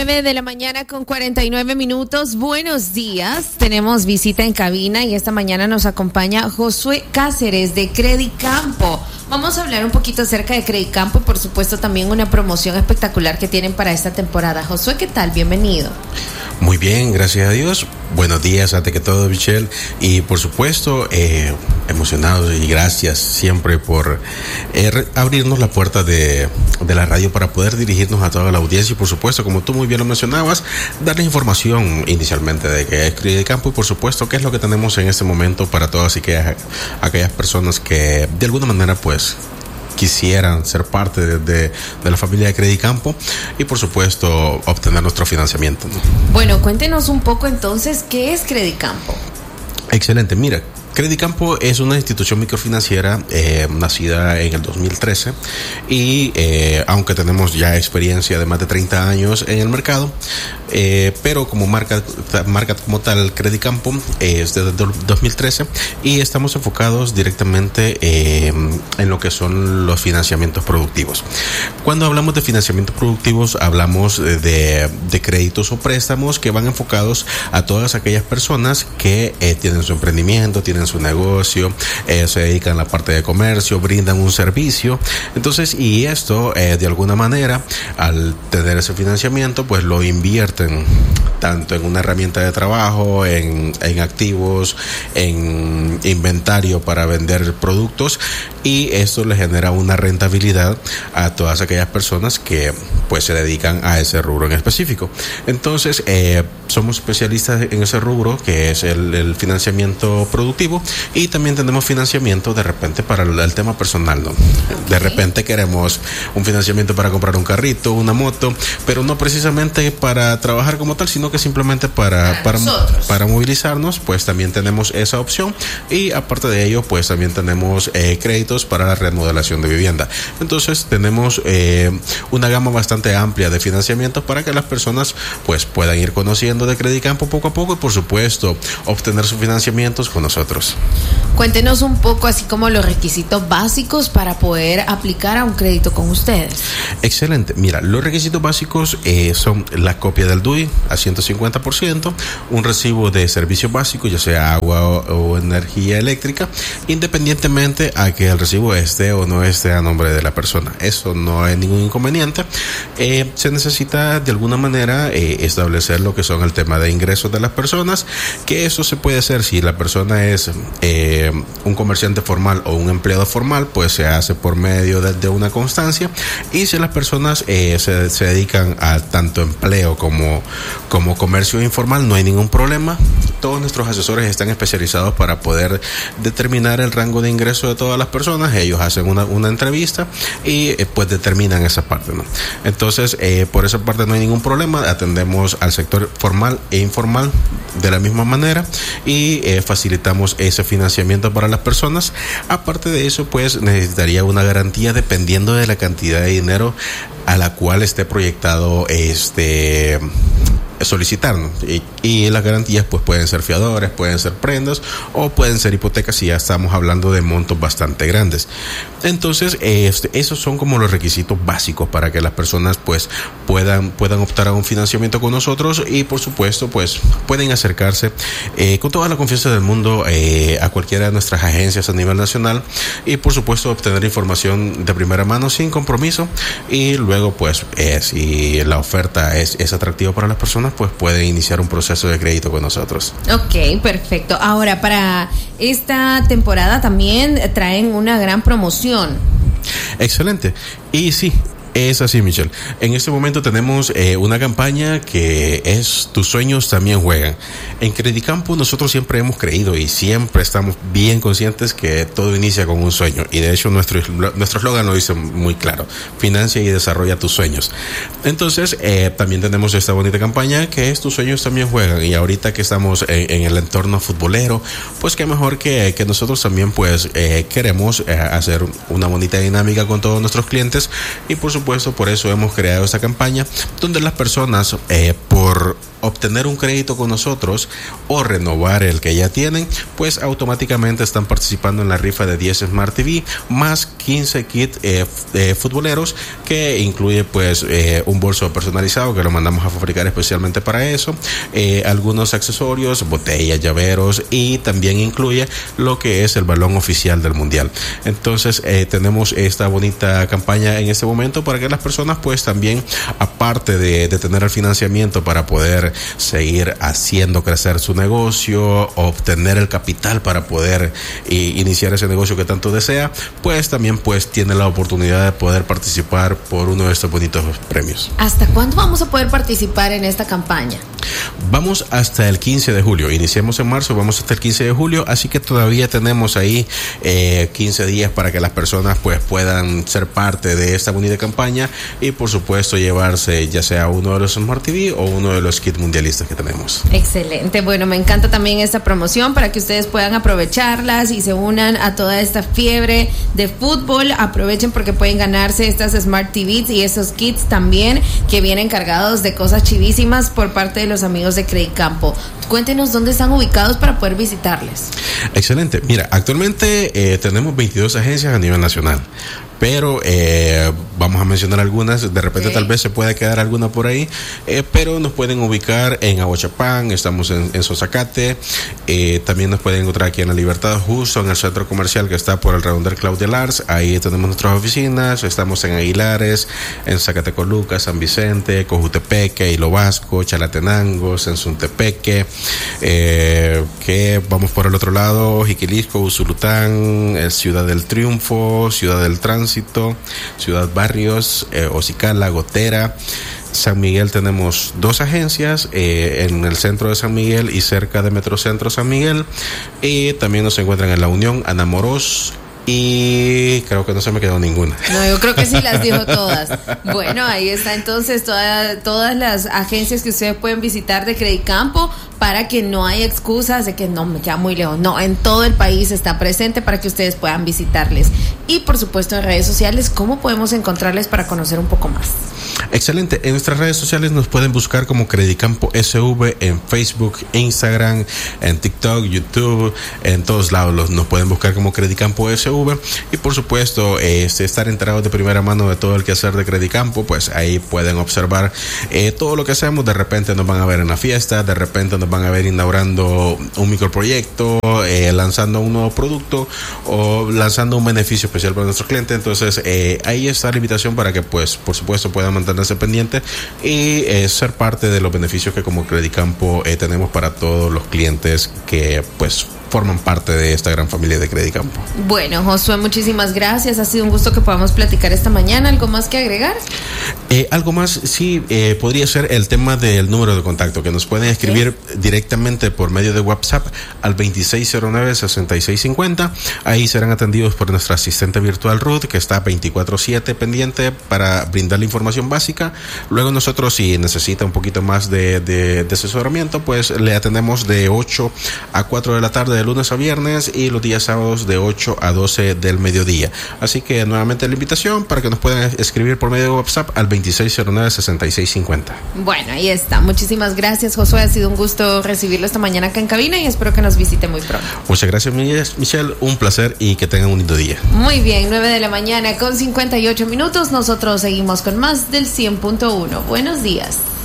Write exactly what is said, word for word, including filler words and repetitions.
nueve de la mañana con cuarenta y nueve minutos. Buenos días. Tenemos visita en cabina y esta mañana nos acompaña Josué Cáceres de Credicampo. Vamos a hablar un poquito acerca de Credicampo y por supuesto también una promoción espectacular que tienen para esta temporada. Josué, ¿qué tal? Bienvenido. Muy bien, gracias a Dios. Buenos días, antes que todo, Michelle. Y por supuesto, eh, emocionados y gracias siempre por eh, re- abrirnos la puerta de, de la radio para poder dirigirnos a toda la audiencia. Y por supuesto, como tú muy bien lo mencionabas, darles información inicialmente de qué es Credicampo y por supuesto qué es lo que tenemos en este momento para todas y aquellas, aquellas personas que de alguna manera pues quisieran ser parte de, de, de la familia de Credicampo y por supuesto obtener nuestro financiamiento, ¿no? Bueno, cuéntenos un poco entonces, ¿qué es Credicampo? Excelente, mira, Credicampo es una institución microfinanciera eh, nacida en el dos mil trece y eh, aunque tenemos ya experiencia de más de treinta años en el mercado, eh, pero como marca, marca como tal Credicampo es desde el dos mil trece y estamos enfocados directamente eh, en lo que son los financiamientos productivos. Cuando hablamos de financiamientos productivos hablamos de, de créditos o préstamos que van enfocados a todas aquellas personas que eh, tienen su emprendimiento, tienen su negocio, eh, se dedican a la parte de comercio, brindan un servicio. Entonces, y esto eh, de alguna manera, al tener ese financiamiento, pues lo invierten tanto en una herramienta de trabajo, en, en activos, en inventario para vender productos, y esto le genera una rentabilidad a todas aquellas personas que pues se dedican a ese rubro en específico. Entonces, eh, somos especialistas en ese rubro que es el, el financiamiento productivo y también tenemos financiamiento de repente para el, el tema personal, ¿no? De repente queremos un financiamiento para comprar un carrito, una moto, pero no precisamente para trabajar como tal, sino que simplemente para, para, para movilizarnos, pues también tenemos esa opción y aparte de ello, pues también tenemos eh, créditos para la remodelación de vivienda. Entonces tenemos eh, una gama bastante amplia de financiamientos para que las personas pues puedan ir conociendo de Credicampo poco a poco y por supuesto obtener sus financiamientos con nosotros. Cuéntenos un poco así como los requisitos básicos para poder aplicar a un crédito con ustedes. Excelente. Mira, los requisitos básicos eh, son la copia del D U I a ciento cincuenta por ciento, un recibo de servicios básicos, ya sea agua o, o energía eléctrica, independientemente a que el recibo esté o no esté a nombre de la persona. Eso no hay ningún inconveniente. Eh, se necesita de alguna manera eh, establecer lo que son el tema de ingresos de las personas, que eso se puede hacer si la persona es eh, un comerciante formal o un empleado formal, pues se hace por medio de, de una constancia, y si las personas eh, se, se dedican a tanto empleo como, como comercio informal, no hay ningún problema. Todos nuestros asesores están especializados para poder determinar el rango de ingreso de todas las personas. Ellos hacen una, una entrevista y eh, pues determinan esa parte, ¿no? Entonces, eh, por esa parte no hay ningún problema. Atendemos al sector formal e informal de la misma manera y eh, facilitamos ese financiamiento para las personas. Aparte de eso, pues necesitaría una garantía dependiendo de la cantidad de dinero a la cual esté proyectado este solicitar, ¿no? y, y las garantías pues pueden ser fiadores, pueden ser prendas o pueden ser hipotecas si ya estamos hablando de montos bastante grandes. Entonces este, esos son como los requisitos básicos para que las personas pues puedan puedan optar a un financiamiento con nosotros y por supuesto pues pueden acercarse eh, con toda la confianza del mundo eh, a cualquiera de nuestras agencias a nivel nacional y por supuesto obtener información de primera mano sin compromiso y luego pues eh, si la oferta es, es atractiva para las personas pues pueden iniciar un proceso de crédito con nosotros. Ok, perfecto. Ahora, para esta temporada también traen una gran promoción. Excelente. Y sí, es así, Michelle. En este momento tenemos eh, una campaña que es Tus sueños también juegan. En Credicampo nosotros siempre hemos creído y siempre estamos bien conscientes que todo inicia con un sueño. Y de hecho nuestro nuestro eslogan lo dice muy claro: financia y desarrolla tus sueños. Entonces eh, también tenemos esta bonita campaña que es Tus sueños también juegan. Y ahorita que estamos en, en el entorno futbolero, pues qué mejor que, que nosotros también pues eh, queremos eh, hacer una bonita dinámica con todos nuestros clientes y por supuesto supuesto, por eso hemos creado esta campaña donde las personas, eh, por obtener un crédito con nosotros o renovar el que ya tienen, pues automáticamente están participando en la rifa de diez Smart T V más quince kits eh, eh, futboleros, que incluye pues eh, un bolso personalizado que lo mandamos a fabricar especialmente para eso, eh, algunos accesorios, botellas, llaveros, y también incluye lo que es el balón oficial del mundial. Entonces eh, tenemos esta bonita campaña en este momento para que las personas pues también, aparte de, de tener el financiamiento para poder seguir haciendo crecer su negocio, obtener el capital para poder eh, iniciar ese negocio que tanto desea, pues también pues tiene la oportunidad de poder participar por uno de estos bonitos premios. ¿Hasta cuándo vamos a poder participar en esta campaña? Vamos hasta el quince de julio, iniciamos en marzo, vamos hasta el quince de julio, así que todavía tenemos ahí eh, quince días para que las personas pues puedan ser parte de esta bonita campaña y por supuesto llevarse ya sea uno de los Smart T V o uno de los kits mundialistas que tenemos. Excelente, bueno, me encanta también esta promoción para que ustedes puedan aprovecharlas y se unan a toda esta fiebre de fútbol. Aprovechen porque pueden ganarse estas Smart T Vs y esos kits también que vienen cargados de cosas chivísimas por parte de los amigos de Credicampo. Cuéntenos dónde están ubicados para poder visitarles. Excelente, mira, actualmente eh, tenemos veintidós agencias a nivel nacional, pero eh, vamos a mencionar algunas, de repente okay. tal vez se pueda quedar alguna por ahí, eh, pero nos pueden ubicar en Aguachapán, estamos en, en Sonsacate, eh, también nos pueden encontrar aquí en La Libertad, justo en el centro comercial que está por el redondel Claudia Lars, ahí tenemos nuestras oficinas, estamos en Aguilares, en Zacatecoluca, San Vicente, Cojutepeque, Hilo Vasco, Chalatenango, Sensuntepeque, eh, que vamos por el otro lado, Jiquilisco, Usulután, eh, Ciudad del Triunfo, Ciudad del Tránsito, Ciudad Barrios, eh, Ocicala, Gotera. San Miguel tenemos dos agencias, eh, en el centro de San Miguel y cerca de Metrocentro San Miguel, y también nos encuentran en La Unión, Anamoros, y creo que no se me quedó ninguna. No, yo creo que sí las dijo todas. Bueno, ahí está entonces toda, todas las agencias que ustedes pueden visitar de Credicampo, para que no haya excusas de que no, me queda muy lejos. No, en todo el país está presente para que ustedes puedan visitarles. Y por supuesto en redes sociales, ¿cómo podemos encontrarles para conocer un poco más? Excelente, en nuestras redes sociales nos pueden buscar como Credicampo S V en Facebook, Instagram, en TikTok, YouTube, en todos lados los, nos pueden buscar como Credicampo S V, y por supuesto eh, estar enterados de primera mano de todo el quehacer de Credicampo, pues ahí pueden observar eh, todo lo que hacemos. De repente nos van a ver en la fiesta, de repente nos van a ver inaugurando un microproyecto, eh, lanzando un nuevo producto o lanzando un beneficio especial para nuestros clientes. Entonces eh, ahí está la invitación para que pues por supuesto puedan mantenerse pendientes y eh, ser parte de los beneficios que como Credicampo eh, tenemos para todos los clientes que pues forman parte de esta gran familia de Credicampo. Bueno, Josué, muchísimas gracias. Ha sido un gusto que podamos platicar esta mañana. ¿Algo más que agregar? Eh, algo más, sí, eh, podría ser el tema del número de contacto, que nos pueden escribir ¿sí? directamente por medio de WhatsApp al veintiséis cero nueve, sesenta y seis cincuenta. Ahí serán atendidos por nuestra asistente virtual Ruth, que está veinticuatro siete pendiente para brindar la información básica. Luego nosotros, si necesita un poquito más de, de, de asesoramiento, pues le atendemos de ocho a cuatro de la tarde de lunes a viernes y los días sábados de ocho a doce del mediodía. Así que nuevamente la invitación para que nos puedan escribir por medio de WhatsApp al veintiséis cero nueve, sesenta y seis cincuenta. Bueno, ahí está. Muchísimas gracias, Josué. Ha sido un gusto recibirlo esta mañana acá en cabina y espero que nos visite muy pronto. Muchas gracias, Michelle. Un placer y que tengan un lindo día. Muy bien, nueve de la mañana con cincuenta y ocho minutos. Nosotros seguimos con más del cien punto uno. Buenos días.